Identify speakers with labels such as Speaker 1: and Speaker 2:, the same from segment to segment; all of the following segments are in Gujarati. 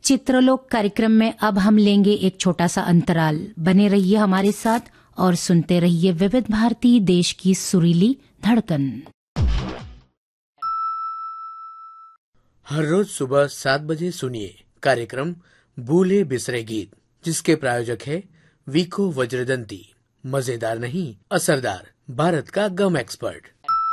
Speaker 1: चित्रलोक कार्यक्रम में अब हम लेंगे एक छोटा सा अंतराल। बने रहिए हमारे साथ और सुनते रहिए विविध भारती, देश की सुरीली धड़कन।
Speaker 2: हर रोज सुबह 7 बजे सुनिए कार्यक्रम भूले बिसरे गीत, जिसके प्रायोजक है वीको वज्रदंती। मजेदार नहीं, असरदार, भारत का गम एक्सपर्ट।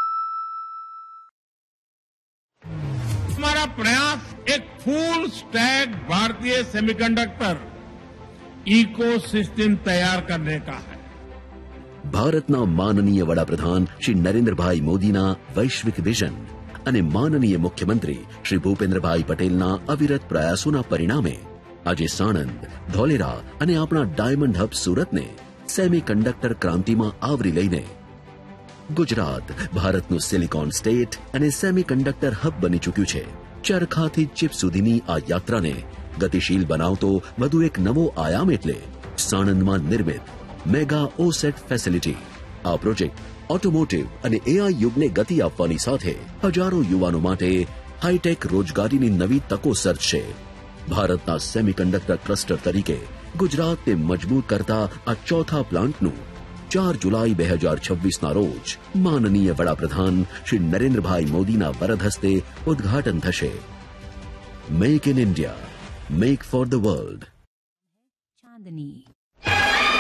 Speaker 3: हमारा प्रयास एक फुल स्टैक भारतीय सेमीकंडक्टर इकोसिस्टम तैयार करने का है।
Speaker 4: ભારતના માનનીય વડાપ્રધાન શ્રી નરેન્દ્રભાઈ મોદીના વૈશ્વિક વિઝન અને માનનીય મુખ્યમંત્રી શ્રી ભૂપેન્દ્રભાઈ પટેલના અવિરત પ્રયાસોના પરિણામે આજે સાણંદ, ધોલેરા અને આપણા ડાયમંડ હબ સુરતને સેમીકન્ડક્ટર ક્રાંતિમાં આવરી લઈને ગુજરાત ભારતનું સિલિકોન સ્ટેટ અને સેમીકન્ડક્ટર હબ બની ચૂક્યું છે। ચરખાથી ચિપ સુધીની આ યાત્રાને ગતિશીલ બનાવતો વધુ એક નવો આયામ એટલે સાણંદમાં નિર્મિત મેગા ઓસેટ ફેસિલિટી। આ પ્રોજેક્ટ ઓટોમોટિવ અને એઆઈ યુગને ગતિ આપવાની સાથે હજારો યુવાનો માટે હાઈટેક રોજગારીની નવી તકો સર્જશે। ભારતના સેમીકન્ડક્ટર ક્લસ્ટર તરીકે ગુજરાતને મજબૂત કરતા આ ચોથા પ્લાન્ટનું 4 જુલાઈ 2026ના રોજ માનનીય વડાપ્રધાન શ્રી નરેન્દ્રભાઈ મોદીના વરદ હસ્તે ઉદ્ઘાટન થશે। Make in India, make for the world.
Speaker 1: Chandni